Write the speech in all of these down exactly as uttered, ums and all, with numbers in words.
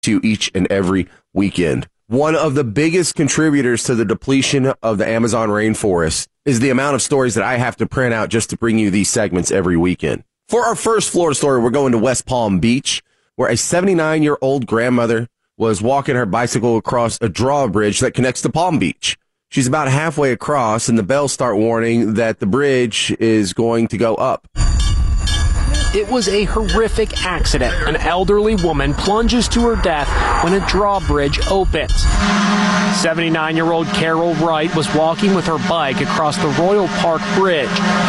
to you each and every weekend. One of the biggest contributors to the depletion of the Amazon rainforest is the amount of stories that I have to print out just to bring you these segments every weekend. For our first Florida story, we're going to West Palm Beach, where a seventy-nine-year-old grandmother was walking her bicycle across a drawbridge that connects to Palm Beach. She's about halfway across, and the bells start warning that the bridge is going to go up. It was a horrific accident. An elderly woman plunges to her death when a drawbridge opens. seventy-nine-year-old Carol Wright was walking with her bike across the Royal Park Bridge.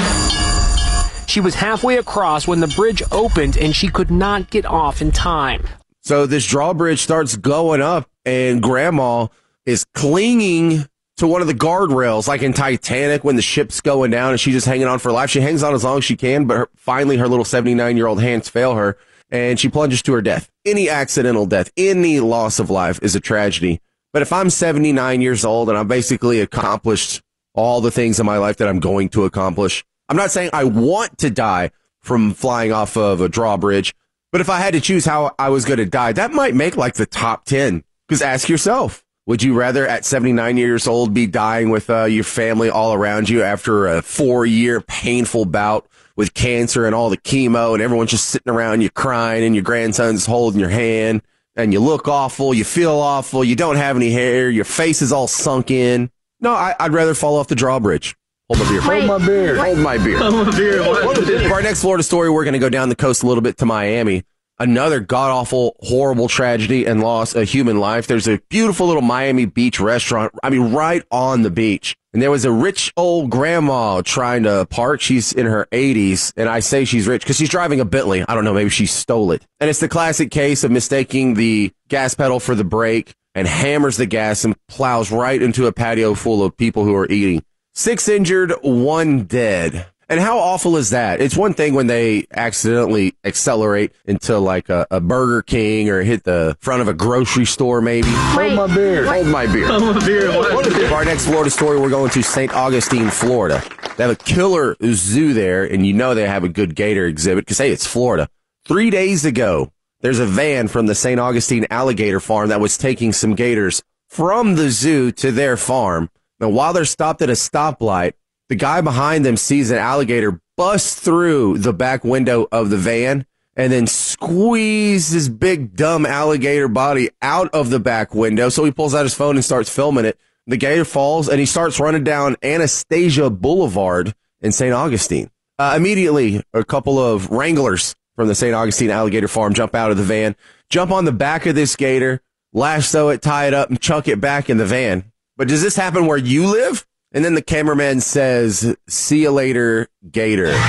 She was halfway across when the bridge opened, and she could not get off in time. So this drawbridge starts going up, and Grandma is clinging to one of the guardrails, like in Titanic when the ship's going down and she's just hanging on for life. She hangs on as long as she can, but her, finally her little seventy-nine-year-old hands fail her, and she plunges to her death. Any accidental death, any loss of life is a tragedy. But if I'm seventy-nine years old and I've basically accomplished all the things in my life that I'm going to accomplish, I'm not saying I want to die from flying off of a drawbridge, but if I had to choose how I was going to die, that might make like the top ten. Because ask yourself, would you rather at seventy-nine years old be dying with uh, your family all around you after a four-year painful bout with cancer and all the chemo and everyone's just sitting around you crying and your grandson's holding your hand and you look awful, you feel awful, you don't have any hair, your face is all sunk in? No, I, I'd rather fall off the drawbridge. Hold my beer. Hold my beer. Hold my beer. Hold my beer. For our next Florida story, we're going to go down the coast a little bit to Miami. Another god-awful, horrible tragedy and loss of human life. There's a beautiful little Miami Beach restaurant, I mean, right on the beach. And there was a rich old grandma trying to park. She's in her eighties, and I say she's rich because she's driving a Bentley. I don't know, maybe she stole it. And it's the classic case of mistaking the gas pedal for the brake and hammers the gas and plows right into a patio full of people who are eating. Six injured, one dead. And how awful is that? It's one thing when they accidentally accelerate into like a, a Burger King or hit the front of a grocery store, maybe. Hold my beer. Hold my beer. Hold my beer. For our next Florida story, we're going to Saint Augustine, Florida. They have a killer zoo there, and you know they have a good gator exhibit because, hey, it's Florida. Three days ago, there's a van from the Saint Augustine Alligator Farm that was taking some gators from the zoo to their farm. Now, while they're stopped at a stoplight, the guy behind them sees an alligator bust through the back window of the van and then squeeze his big, dumb alligator body out of the back window. So he pulls out his phone and starts filming it. The gator falls, and he starts running down Anastasia Boulevard in Saint Augustine. Uh, immediately, a couple of wranglers from the Saint Augustine Alligator Farm jump out of the van, jump on the back of this gator, lasso it, tie it up, and chuck it back in the van. But does this happen where you live? And then the cameraman says, "See you later, gator." For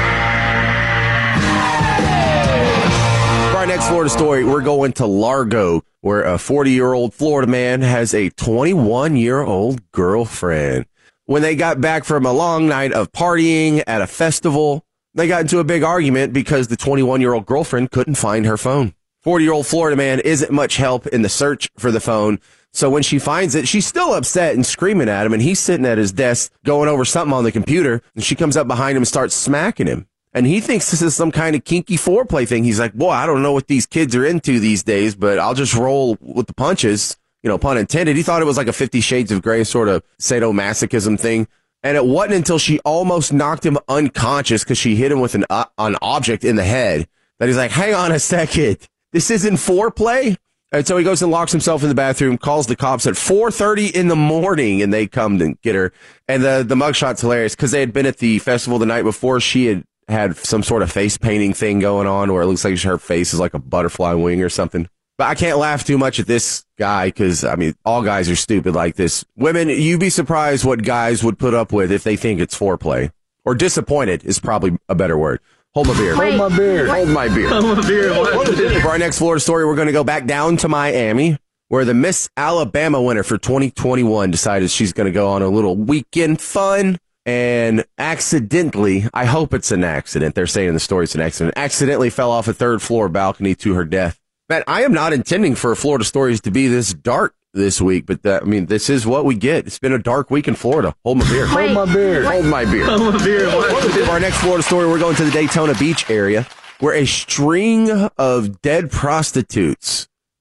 our next Florida story, we're going to Largo, where a forty-year-old Florida man has a twenty-one-year-old girlfriend. When they got back from a long night of partying at a festival, they got into a big argument because the twenty-one-year-old girlfriend couldn't find her phone. forty-year-old Florida man isn't much help in the search for the phone. So when she finds it, she's still upset and screaming at him, and he's sitting at his desk going over something on the computer, and she comes up behind him and starts smacking him. And he thinks this is some kind of kinky foreplay thing. He's like, boy, I don't know what these kids are into these days, but I'll just roll with the punches, you know, pun intended. He thought it was like a Fifty Shades of Grey sort of sadomasochism thing. And it wasn't until she almost knocked him unconscious because she hit him with an, uh, an object in the head that he's like, hang on a second, this isn't foreplay? And so he goes and locks himself in the bathroom, calls the cops at four thirty in the morning, and they come to get her. And the, the mugshot's hilarious because they had been at the festival the night before. She had had some sort of face painting thing going on where it looks like her face is like a butterfly wing or something. But I can't laugh too much at this guy because, I mean, all guys are stupid like this. Women, you'd be surprised what guys would put up with if they think it's foreplay. Or disappointed is probably a better word. Hold my beer. Hold my beer. Hold my beer. Hold my beer. For our next Florida story, we're going to go back down to Miami, where the Miss Alabama winner for twenty twenty-one decided she's going to go on a little weekend fun and accidentally, I hope it's an accident, they're saying in the story it's an accident, accidentally fell off a third floor balcony to her death. Man, I am not intending for Florida stories to be this dark this week, but that, I mean, this is what we get. It's been a dark week in Florida. Hold my beer. Hold my beer. Hold my beer. Hold my beer. For our next Florida story, we're going to the Daytona Beach area, where a string of dead prostitutes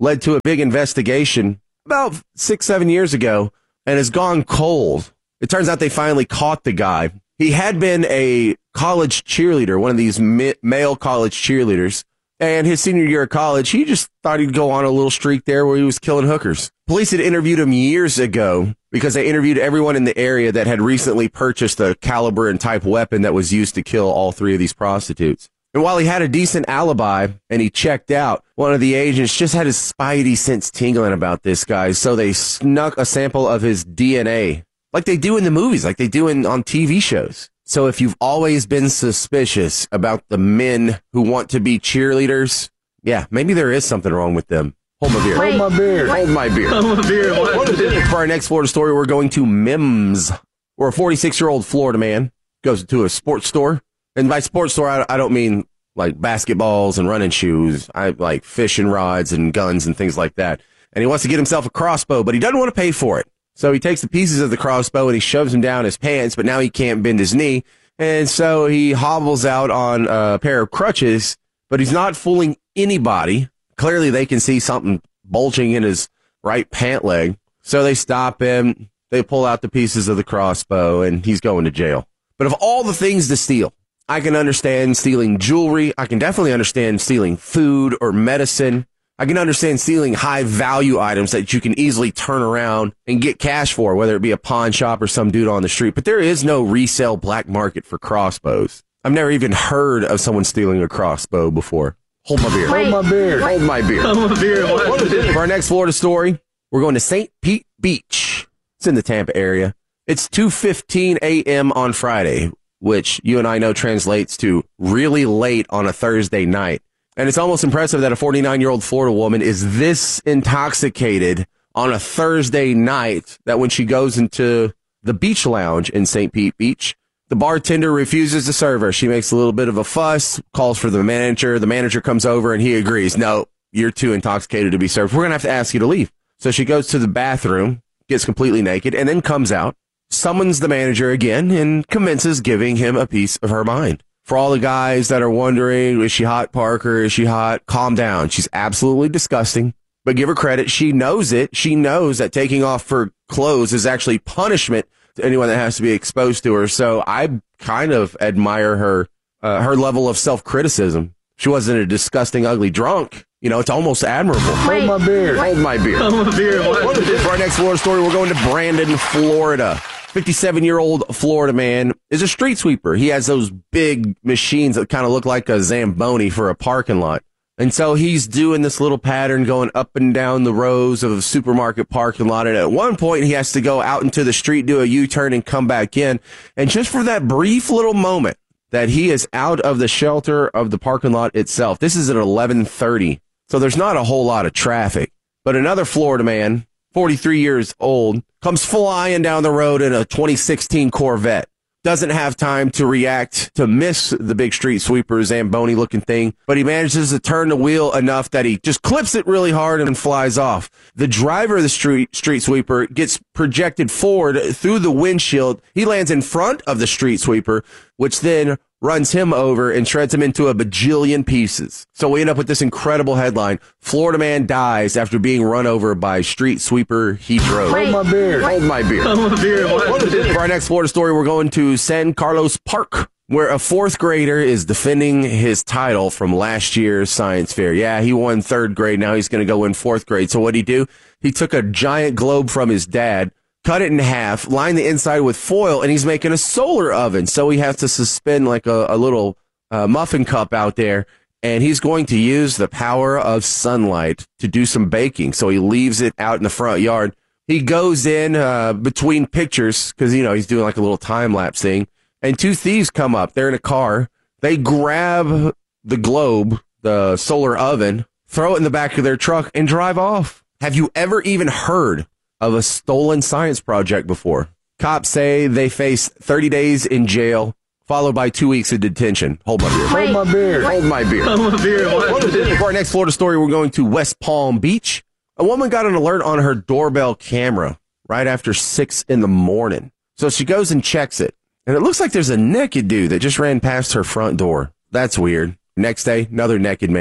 led to a big investigation about six, seven years ago and has gone cold. It turns out they finally caught the guy. He had been a college cheerleader, one of these ma- male college cheerleaders. And his senior year of college, he just thought he'd go on a little streak there where he was killing hookers. Police had interviewed him years ago because they interviewed everyone in the area that had recently purchased a caliber and type weapon that was used to kill all three of these prostitutes. And while he had a decent alibi and he checked out, one of the agents just had his spidey sense tingling about this guy. So they snuck a sample of his D N A like they do in the movies, like they do in on T V shows. So if you've always been suspicious about the men who want to be cheerleaders, yeah, maybe there is something wrong with them. Hold my beer. Hold my beer. Hold my beer. Hold my beer. What is it? For our next Florida story, we're going to Mims, where a forty-six-year-old Florida man goes to a sports store. And by sports store, I, I don't mean like basketballs and running shoes. I like fishing rods and guns and things like that. And he wants to get himself a crossbow, but he doesn't want to pay for it. So he takes the pieces of the crossbow and he shoves them down his pants, but now he can't bend his knee. And so he hobbles out on a pair of crutches, but he's not fooling anybody. Clearly they can see something bulging in his right pant leg. So they stop him. They pull out the pieces of the crossbow and he's going to jail. But of all the things to steal, I can understand stealing jewelry. I can definitely understand stealing food or medicine. I can understand stealing high-value items that you can easily turn around and get cash for, whether it be a pawn shop or some dude on the street. But there is no resale black market for crossbows. I've never even heard of someone stealing a crossbow before. Hold my beer. Hold my beer. Hold my beer. Hold my beer. What is it? For our next Florida story, we're going to Saint Pete Beach. It's in the Tampa area. It's two fifteen a.m. on Friday, which you and I know translates to really late on a Thursday night. And it's almost impressive that a forty-nine-year-old Florida woman is this intoxicated on a Thursday night that when she goes into the beach lounge in Saint Pete Beach, the bartender refuses to serve her. She makes a little bit of a fuss, calls for the manager. The manager comes over and he agrees. No, you're too intoxicated to be served. We're going to have to ask you to leave. So she goes to the bathroom, gets completely naked, and then comes out, summons the manager again, and commences giving him a piece of her mind. For all the guys that are wondering, is she hot, Parker? Is she hot? Calm down. She's absolutely disgusting. But give her credit. She knows it. She knows that taking off her clothes is actually punishment to anyone that has to be exposed to her. So I kind of admire her, uh, her level of self-criticism. She wasn't a disgusting, ugly drunk. You know, it's almost admirable. Hold my beer. Hold my beer. Hold my beer. What is it? For our next Florida story, we're going to Brandon, Florida. fifty-seven-year-old Florida man is a street sweeper. He has those big machines that kind of look like a Zamboni for a parking lot. And so he's doing this little pattern going up and down the rows of a supermarket parking lot. And at one point, he has to go out into the street, do a U-turn, and come back in. And just for that brief little moment that he is out of the shelter of the parking lot itself, this is at eleven thirty. So there's not a whole lot of traffic. But another Florida man, forty-three years old, comes flying down the road in a twenty sixteen Corvette. Doesn't have time to react to miss the big street sweeper Zamboni looking thing, but he manages to turn the wheel enough that he just clips it really hard and flies off. The driver of the street street sweeper gets projected forward through the windshield. He lands in front of the street sweeper, which then runs him over and shreds him into a bajillion pieces. So we end up with this incredible headline: Florida man dies after being run over by street sweeper he drove. Hold my beer. Hold my beer. Hold my beer. What is it? For our next Florida story, we're going to San Carlos Park, where a fourth grader is defending his title from last year's science fair. Yeah, he won third grade. Now he's going to go win fourth grade. So what'd he do? He took a giant globe from his dad, cut it in half, line the inside with foil, and he's making a solar oven. So he has to suspend like a, a little uh, muffin cup out there, and he's going to use the power of sunlight to do some baking. So he leaves it out in the front yard. He goes in uh, between pictures because, you know, he's doing like a little time-lapse thing, and two thieves come up. They're in a car. They grab the globe, the solar oven, throw it in the back of their truck, and drive off. Have you ever even heard of a stolen science project before? Cops say they face thirty days in jail, followed by two weeks of detention. Hold my beer. Hold my beer. Hold my beer. Hold my beer. What is it? For our next Florida story, we're going to West Palm Beach. A woman got an alert on her doorbell camera right after six in the morning. So she goes and checks it, and it looks like there's a naked dude that just ran past her front door. That's weird. Next day, another naked man.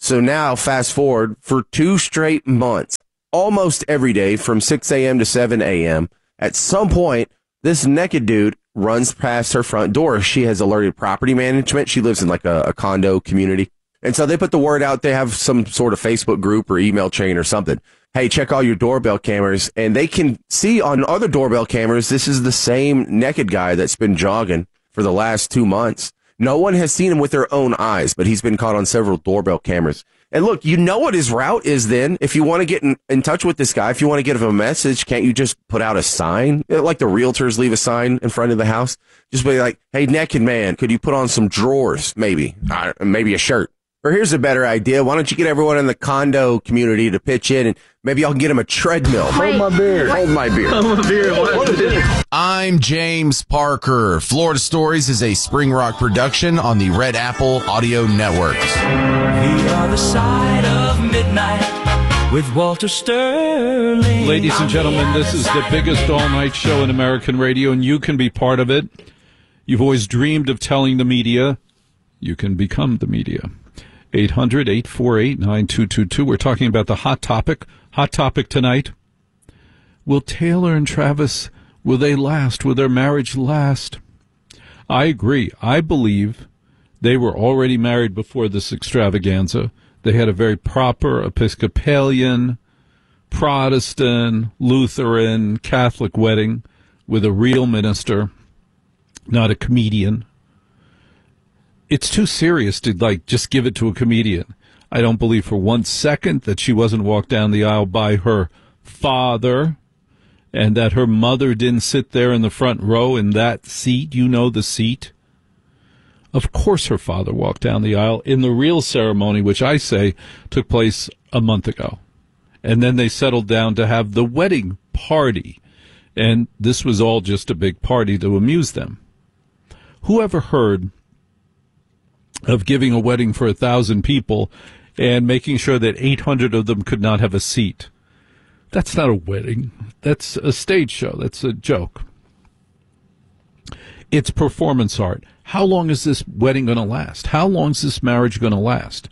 So now, fast forward for two straight months, almost every day from six a.m. to seven a.m., at some point, this naked dude runs past her front door. She has alerted property management. She lives in like a, a condo community. And so they put the word out. They have some sort of Facebook group or email chain or something. Hey, check all your doorbell cameras. And they can see on other doorbell cameras, this is the same naked guy that's been jogging for the last two months. No one has seen him with their own eyes, but he's been caught on several doorbell cameras. And look, you know what his route is then. If you want to get in, in touch with this guy, if you want to give him a message, can't you just put out a sign? Like the realtors leave a sign in front of the house. Just be like, hey, naked man, could you put on some drawers, maybe? Uh, maybe a shirt. Or here's a better idea. Why don't you get everyone in the condo community to pitch in, and maybe y'all can get them a treadmill. Hold my beer. Hold my beer. Hold my beer. What is it? I'm James Parker. Florida Stories is a Spring Rock production on the Red Apple Audio Network. The other side of midnight with Walter Sterling. Ladies and gentlemen, this is the biggest all-night show in American radio, and you can be part of it. You've always dreamed of telling the media. You can become the media. eight hundred, eight four eight, nine two two two. We're talking about the hot topic. Hot topic tonight. Will Taylor and Travis, will they last? Will their marriage last? I agree. I believe they were already married before this extravaganza. They had a very proper Episcopalian, Protestant, Lutheran, Catholic wedding with a real minister, not a comedian. It's too serious to, like, just give it to a comedian. I don't believe for one second that she wasn't walked down the aisle by her father and that her mother didn't sit there in the front row in that seat. You know the seat. Of course her father walked down the aisle in the real ceremony, which I say took place a month ago. And then they settled down to have the wedding party. And this was all just a big party to amuse them. Who ever heard of giving a wedding for a thousand people and making sure that eight hundred of them could not have a seat? That's not a wedding. That's a stage show. That's a joke. It's performance art. How long is this wedding going to last? How long is this marriage going to last?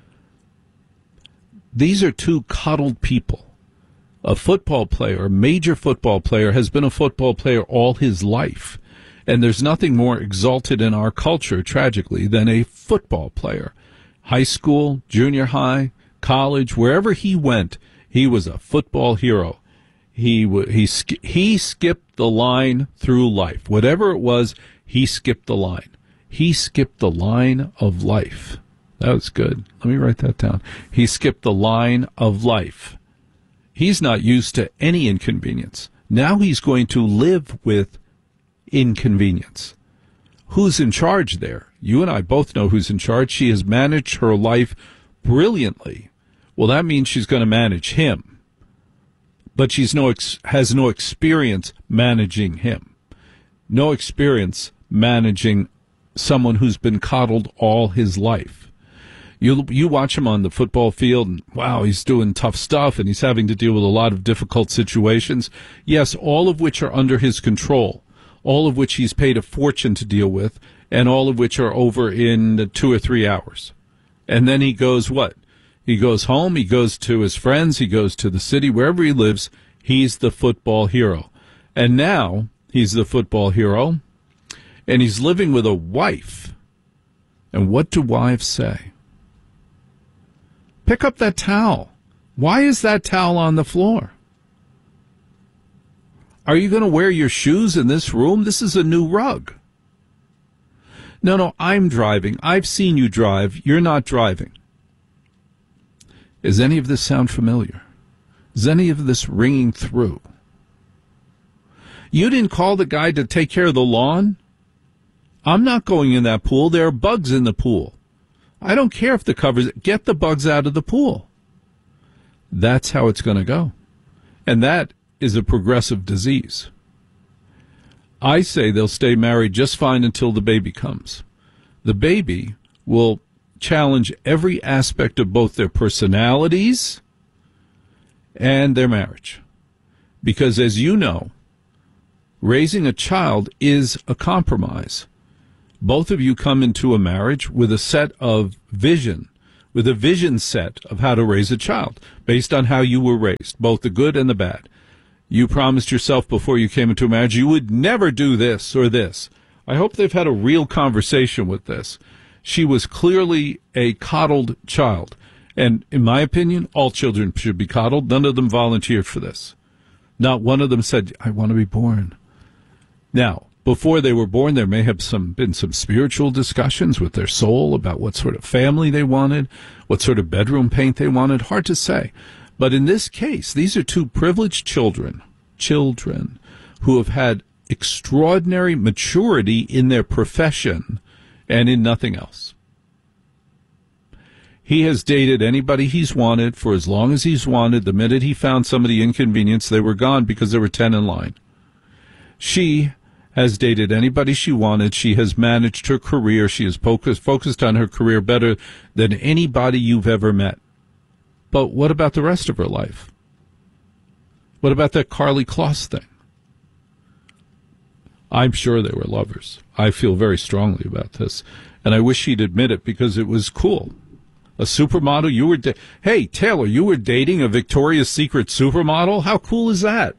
These are two coddled people. A football player, a major football player, has been a football player all his life. And there's nothing more exalted in our culture, tragically, than a football player. High school, junior high, college, wherever he went, he was a football hero. He he he skipped the line through life. Whatever it was, he skipped the line. He skipped the line of life. That was good. Let me write that down. He skipped the line of life. He's not used to any inconvenience. Now he's going to live with inconvenience. Who's in charge there? You and I both know who's in charge. She has managed her life brilliantly. Well, that means she's going to manage him. But she's no ex- has no experience managing him. No experience managing someone who's been coddled all his life. You you watch him on the football field, and wow, he's doing tough stuff, and he's having to deal with a lot of difficult situations. Yes, all of which are under his control. All of which he's paid a fortune to deal with, and all of which are over in two or three hours. And then he goes what? He goes home, he goes to his friends, he goes to the city, wherever he lives, he's the football hero. And now he's the football hero, and he's living with a wife. And what do wives say? Pick up that towel. Why is that towel on the floor? Are you going to wear your shoes in this room? This is a new rug. No, no, I'm driving. I've seen you drive. You're not driving. Does any of this sound familiar? Is any of this ringing through? You didn't call the guy to take care of the lawn? I'm not going in that pool. There are bugs in the pool. I don't care if the covers, get the bugs out of the pool. That's how it's going to go. And that is a progressive disease. I say they'll stay married just fine until the baby comes. The baby will challenge every aspect of both their personalities and their marriage. Because as you know, raising a child is a compromise. Both of you come into a marriage with a set of vision, with a vision set of how to raise a child based on how you were raised, both the good and the bad. You promised yourself before you came into a marriage you would never do this or this. I hope they've had a real conversation with this. She was clearly a coddled child. And in my opinion, all children should be coddled. None of them volunteered for this. Not one of them said, I want to be born. Now, before they were born, there may have some been some spiritual discussions with their soul about what sort of family they wanted, what sort of bedroom paint they wanted. Hard to say. But in this case, these are two privileged children, children who have had extraordinary maturity in their profession and in nothing else. He has dated anybody he's wanted for as long as he's wanted. The minute he found somebody inconvenienced, they were gone because there were ten in line. She has dated anybody she wanted. She has managed her career. She has focused, focused on her career better than anybody you've ever met. But what about the rest of her life? What about that Karlie Kloss thing? I'm sure they were lovers. I feel very strongly about this. And I wish she'd admit it because it was cool. A supermodel, you were, da- hey, Taylor, you were dating a Victoria's Secret supermodel? How cool is that?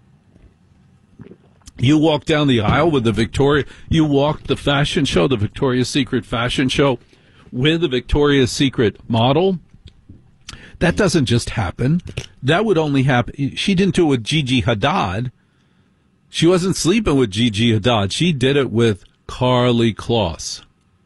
You walked down the aisle with the Victoria, you walked the fashion show, the Victoria's Secret fashion show with a Victoria's Secret model. That doesn't just happen. That would only happen. She didn't do it with Gigi Hadid. She wasn't sleeping with Gigi Hadid. She did it with Karlie Kloss.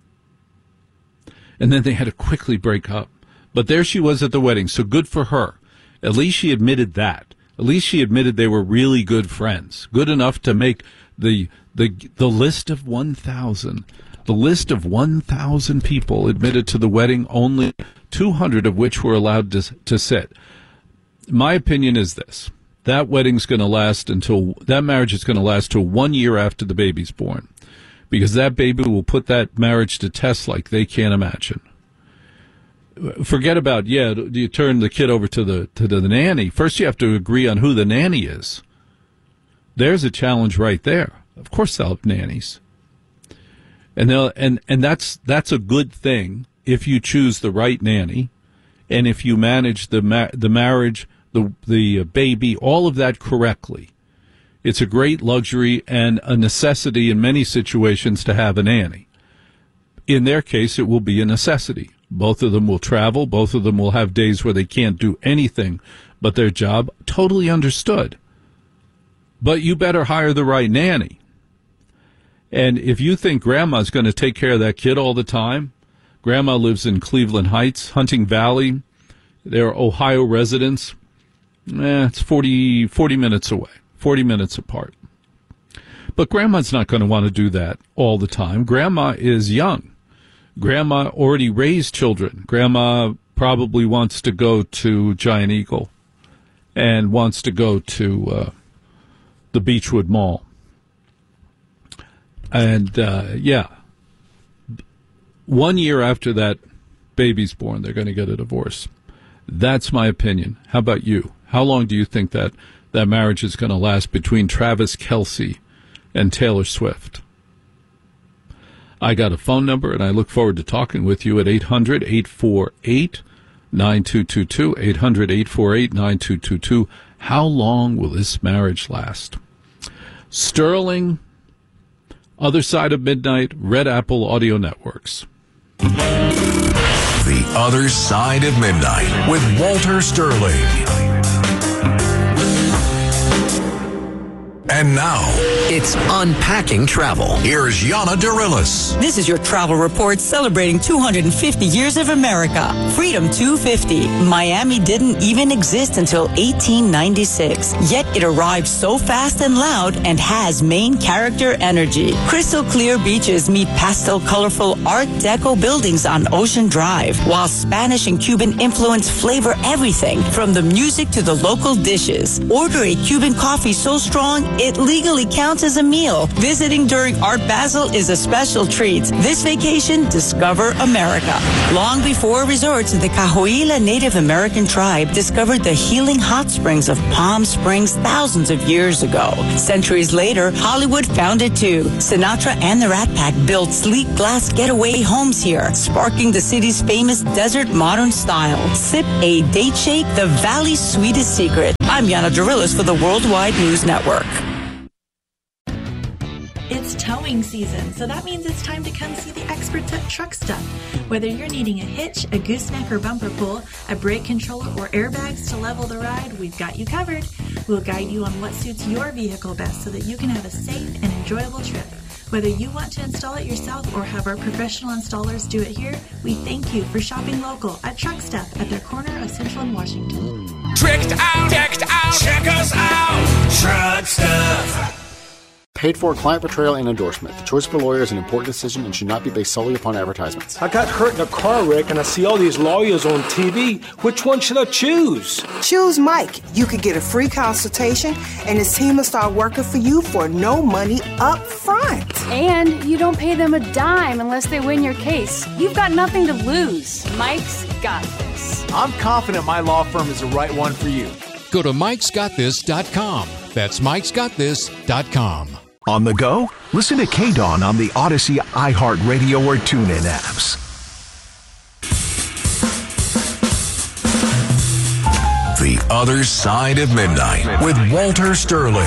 And then they had to quickly break up. But there she was at the wedding, so good for her. At least she admitted that. At least she admitted they were really good friends. Good enough to make the the the list of one thousand. The list of one thousand people admitted to the wedding, only two hundred of which were allowed to, to sit. My opinion is this. That wedding's going to last until, that marriage is going to last till one year after the baby's born. Because that baby will put that marriage to test like they can't imagine. Forget about, yeah, do you turn the kid over to the to the nanny? First you have to agree on who the nanny is. There's a challenge right there. Of course they'll have nannies. And they'll, and, and that's that's a good thing if you choose the right nanny and if you manage the ma- the marriage, the the baby, all of that correctly. It's a great luxury and a necessity in many situations to have a nanny. In their case, it will be a necessity. Both of them will travel. Both of them will have days where they can't do anything but their job. Totally understood. But you better hire the right nanny. And if you think grandma's going to take care of that kid all the time, grandma lives in Cleveland Heights, Hunting Valley. They're Ohio residents. Eh, it's forty, forty minutes away. forty minutes apart. But grandma's not going to want to do that all the time. Grandma is young. Grandma already raised children. Grandma probably wants to go to Giant Eagle and wants to go to uh, the Beechwood Mall. And, uh, yeah, one year after that baby's born, they're going to get a divorce. That's my opinion. How about you? How long do you think that that marriage is going to last between Travis Kelce and Taylor Swift? I got a phone number, and I look forward to talking with you at eight hundred, eight four eight, nine two two two, eight hundred, eight four eight, nine two two two. How long will this marriage last? Sterling, Other Side of Midnight, Red Apple Audio Networks. The Other Side of Midnight with Walter Sterling. And now, it's Unpacking Travel. Here's Yana Dirilis. This is your travel report celebrating two hundred fifty years of America. Freedom two fifty. Miami didn't even exist until eighteen ninety-six. Yet it arrived so fast and loud and has main character energy. Crystal clear beaches meet pastel colorful Art Deco buildings on Ocean Drive, while Spanish and Cuban influence flavor everything from the music to the local dishes. Order a Cuban coffee so strong it legally counts as a meal. Visiting during Art Basel is a special treat. This vacation, discover America. Long before resorts, the Cahuilla Native American tribe discovered the healing hot springs of Palm Springs thousands of years ago. Centuries later, Hollywood found it too. Sinatra and the Rat Pack built sleek glass getaway homes here, sparking the city's famous desert modern style. Sip a date shake, the Valley's sweetest secret. I'm Yana Darilis for the Worldwide News Network. It's towing season, so that means it's time to come see the experts at Truck Stuff. Whether you're needing a hitch, a gooseneck or bumper pull, a brake controller, or airbags to level the ride, we've got you covered. We'll guide you on what suits your vehicle best so that you can have a safe and enjoyable trip. Whether you want to install it yourself or have our professional installers do it here, we thank you for shopping local at Truck Stuff at their corner of Central and Washington. Tricked out, decked out, check us out, Truck Stuff. Paid for client portrayal and endorsement. The choice of a lawyer is an important decision and should not be based solely upon advertisements. I got hurt in a car wreck and I see all these lawyers on T V. Which one should I choose? Choose Mike. You could get a free consultation and his team will start working for you for no money up front. And you don't pay them a dime unless they win your case. You've got nothing to lose. Mike's got this. I'm confident my law firm is the right one for you. Go to mikes got this dot com. That's mikes got this dot com. On the go? Listen to K-Dawn on the Odyssey, iHeartRadio, or TuneIn apps. The Other Side of Midnight with Walter Sterling.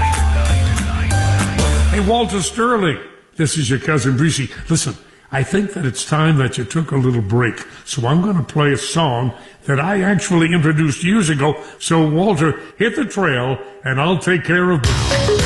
Hey, Walter Sterling. This is your cousin Breezy. Listen, I think that it's time that you took a little break. So I'm going to play a song that I actually introduced years ago. So, Walter, hit the trail, and I'll take care of business.